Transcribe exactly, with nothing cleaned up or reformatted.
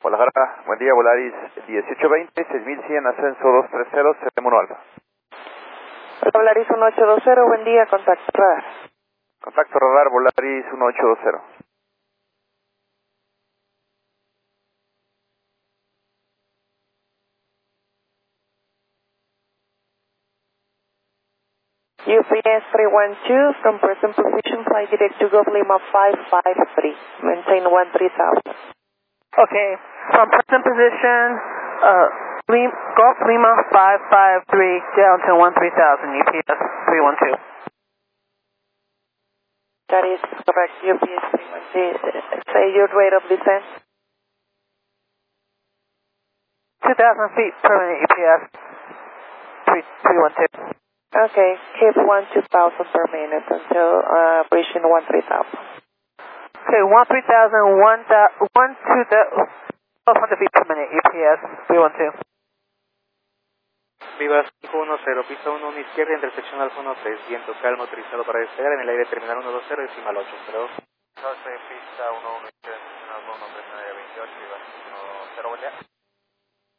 Guadalajara, buen día, Volaris dieciocho veinte, seis mil cien, ascenso doscientos treinta, C M uno Alfa. Volaris uno ocho dos cero, buen día, contacto radar. Contacto radar, Volaris uno ocho dos cero. U P S three one two, from present position, fly direct to Golf Lima five five three, maintain one three thousand. Okay, from present position, uh, Lima, Golf Lima five five three, down to one three thousand, U P S three one two. That is correct, U P S three one two. Say your rate of descent. two thousand feet per minute, U P S three one two. Okay, keep one two thousand per minute until uh, reaching one three thousand. Okay, one three thousand, one one two twelve hundred feet per minute, U P S three one two. Viva cinco uno cero, pista uno, una izquierda, intersección Alfa uno tres, viento calmo, autorizado para despegar, en el aire terminal uno dos cero, decimal ocho, pero... doce, pista uno uno, izquierda, intersección Alfa uno tres, veintiocho, Viva cinco uno cero, buen día.